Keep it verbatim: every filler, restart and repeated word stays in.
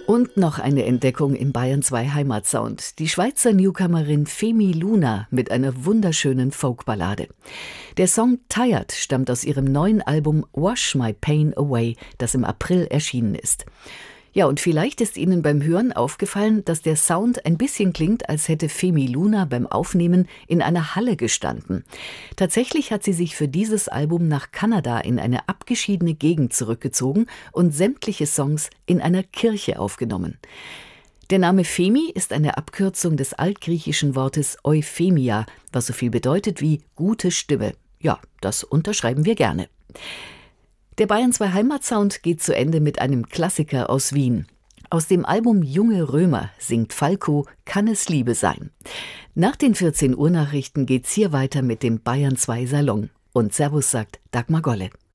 Und noch eine Entdeckung im Bayern zwei Heimatsound. Die Schweizer Newcomerin Femi Luna mit einer wunderschönen Folkballade. Der Song Tired stammt aus ihrem neuen Album Wash My Pain Away, das im April erschienen ist. Ja, und vielleicht ist Ihnen beim Hören aufgefallen, dass der Sound ein bisschen klingt, als hätte Femi Luna beim Aufnehmen in einer Halle gestanden. Tatsächlich hat sie sich für dieses Album nach Kanada in eine abgeschiedene Gegend zurückgezogen und sämtliche Songs in einer Kirche aufgenommen. Der Name Femi ist eine Abkürzung des altgriechischen Wortes Euphemia, was so viel bedeutet wie gute Stimme. Ja, das unterschreiben wir gerne. Der Bayern zwei Heimatsound geht zu Ende mit einem Klassiker aus Wien. Aus dem Album Junge Römer singt Falco Kann es Liebe sein. Nach den vierzehn Uhr Nachrichten geht's hier weiter mit dem Bayern zwei Salon. Und Servus sagt Dagmar Golle.